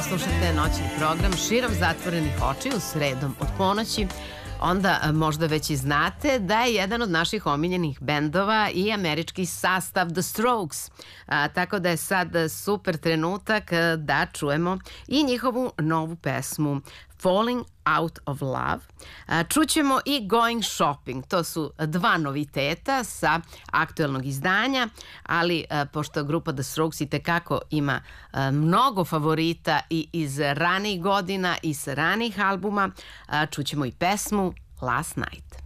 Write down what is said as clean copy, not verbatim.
Slušate noćni program širom zatvorenih očiju sredom od ponoći. Onda možda već i znate da je jedan od naših omiljenih bendova i američki sastav The Strokes. Tako da je sad super trenutak da čujemo i njihovu novu pesmu Falling Out of Love. Čućemo i Going Shopping. To su dva noviteta sa aktuelnog izdanja, ali pošto grupa The Strokes i tekako ima mnogo favorita i iz ranijih godina i sa ranijih albuma, čućemo i pesmu Last Night.